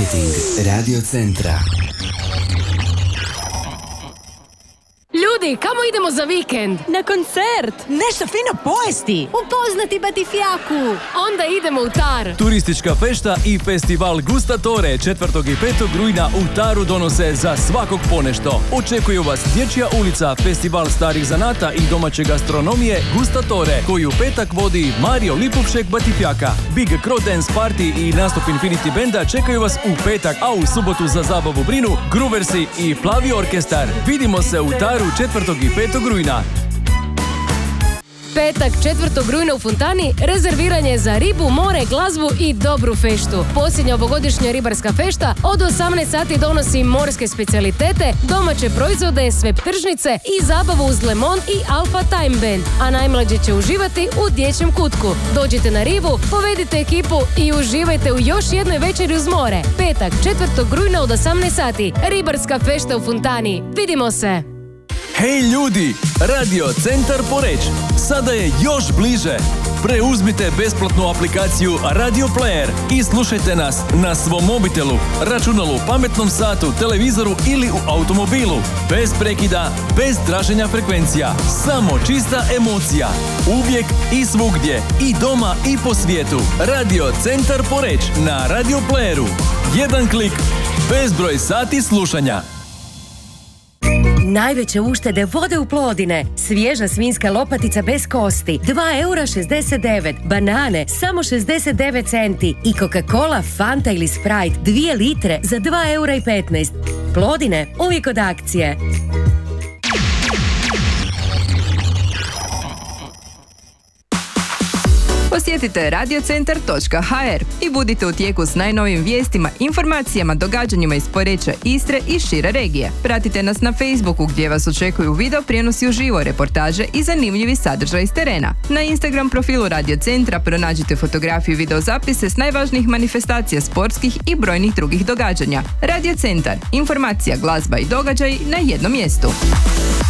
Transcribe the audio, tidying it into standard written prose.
Marketing Radio Centra. Ljudi, kamo idemo za vikend? Na koncert! Nešto fino pojesti! Upoznati Batifijaku! Onda idemo u Tar! Turistička fešta i festival Gustatore 4. i 5. rujna u Taru donose za svakog ponešto. Očekuju vas Dječja ulica, festival starih zanata i domaće gastronomije Gustatore, koji u petak vodi Mario Lipovšek Batifjaka. Big Crow Dance Party i nastup Infinity Benda čekaju vas u petak, a u subotu za zabavu brinu Grooversi i Plavi orkestar. Vidimo se u Taru 4. i 5. rujna. Petak 4. rujna u Fontani rezerviranje za ribu, more, glazbu i dobru feštu. Posljednja ovogodišnja ribarska fešta od 18 sati donosi morske specijalitete, domaće proizvode, sve tržnice i zabavu uz Le Monde i Alpha Time Band, a najmlađi će uživati u dječjem kutku. Dođite na rivu, povedite ekipu i uživajte u još jednoj večeri uz more. Petak 4. rujna od 18 sati, ribarska fešta u Fontani. Vidimo se! Hej ljudi, Radio Centar Poreč sada je još bliže. Preuzmite besplatnu aplikaciju Radio Player i slušajte nas na svom mobitelu, računalu, pametnom satu, televizoru ili u automobilu. Bez prekida, bez traženja frekvencija, samo čista emocija. Uvijek i svugdje, i doma i po svijetu. Radio Centar Poreč na Radio Playeru. Jedan klik, bezbroj sati slušanja. Najveće uštede vode u Plodine. Svježa svinjska lopatica bez kosti. 2,69 €. Banane samo 69 centi. I Coca-Cola, Fanta ili Sprite 2 litre za 2,15 €. Plodine, uvijek od akcije. Posjetite radiocentar.hr i budite u tijeku s najnovijim vijestima, informacijama, događanjima iz Poreča, Istre i šire regije. Pratite nas na Facebooku gdje vas očekuju video prijenosi uživo, reportaže i zanimljivi sadržaj iz terena. Na Instagram profilu Radio Centra pronađite fotografije i videozapise s najvažnijih manifestacija sportskih i brojnih drugih događanja. Radio Centar, informacija, glazba i događaj na jednom mjestu.